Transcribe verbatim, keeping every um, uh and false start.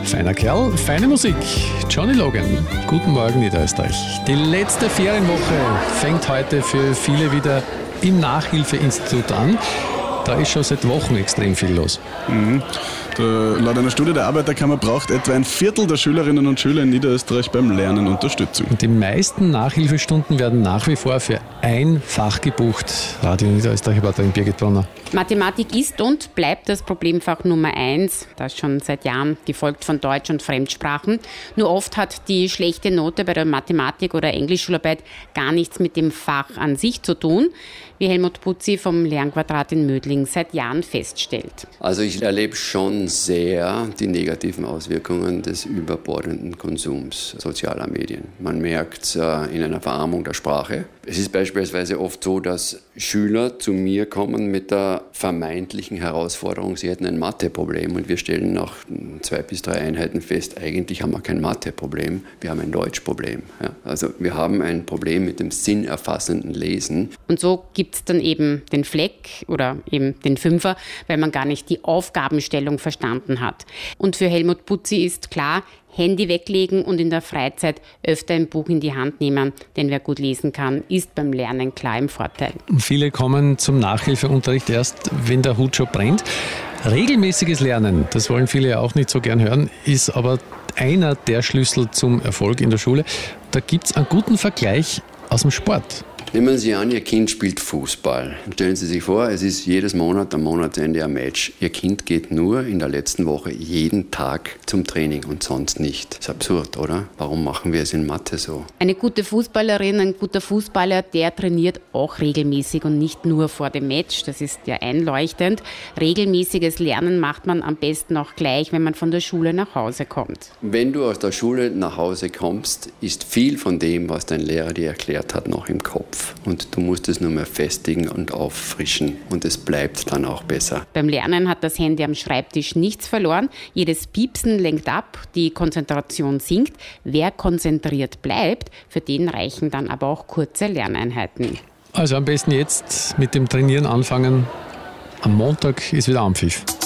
Feiner Kerl, feine Musik. Johnny Logan, guten Morgen Niederösterreich. Die letzte Ferienwoche fängt heute für viele wieder im Nachhilfeinstitut an. Da ist schon seit Wochen extrem viel los. Mhm. Der, laut einer Studie der Arbeiterkammer braucht etwa ein Viertel der Schülerinnen und Schüler in Niederösterreich beim Lernen Unterstützung. Und die meisten Nachhilfestunden werden nach wie vor für ein Fach gebucht. Radio Niederösterreich-Reporterin Birgit Brunner. Mathematik ist und bleibt das Problemfach Nummer eins, das schon seit Jahren, gefolgt von Deutsch und Fremdsprachen. Nur oft hat die schlechte Note bei der Mathematik- oder Englischschularbeit gar nichts mit dem Fach an sich zu tun, wie Helmut Putzi vom Lernquadrat in Mödling seit Jahren feststellt. Also ich erlebe schon sehr die negativen Auswirkungen des überbordenden Konsums sozialer Medien. Man merkt es äh, in einer Verarmung der Sprache. Es ist beispielsweise oft so, dass Schüler zu mir kommen mit der vermeintlichen Herausforderung, sie hätten ein Matheproblem und wir stellen nach zwei bis drei Einheiten fest, eigentlich haben wir kein Matheproblem, wir haben ein Deutschproblem. Ja, also wir haben ein Problem mit dem sinnerfassenden Lesen. Und so gibt es dann eben den Fleck oder eben den Fünfer, weil man gar nicht die Aufgabenstellung verstanden hat. Und für Helmut Putzi ist klar, Handy weglegen und in der Freizeit öfter ein Buch in die Hand nehmen, denn wer gut lesen kann, ist beim Lernen klar im Vorteil. Viele kommen zum Nachhilfeunterricht erst, wenn der Hut schon brennt. Regelmäßiges Lernen, das wollen viele ja auch nicht so gern hören, ist aber einer der Schlüssel zum Erfolg in der Schule. Da gibt es einen guten Vergleich aus dem Sport. Nehmen Sie an, Ihr Kind spielt Fußball. Stellen Sie sich vor, es ist jedes Monat am Monatsende ein Match. Ihr Kind geht nur in der letzten Woche jeden Tag zum Training und sonst nicht. Das ist absurd, oder? Warum machen wir es in Mathe so? Eine gute Fußballerin, ein guter Fußballer, der trainiert auch regelmäßig und nicht nur vor dem Match. Das ist ja einleuchtend. Regelmäßiges Lernen macht man am besten auch gleich, wenn man von der Schule nach Hause kommt. Wenn du aus der Schule nach Hause kommst, ist viel von dem, was dein Lehrer dir erklärt hat, noch im Kopf. Und du musst es nur mehr festigen und auffrischen. Und es bleibt dann auch besser. Beim Lernen hat das Handy am Schreibtisch nichts verloren. Jedes Piepsen lenkt ab, die Konzentration sinkt. Wer konzentriert bleibt, für den reichen dann aber auch kurze Lerneinheiten. Also am besten jetzt mit dem Trainieren anfangen. Am Montag ist wieder Anpfiff.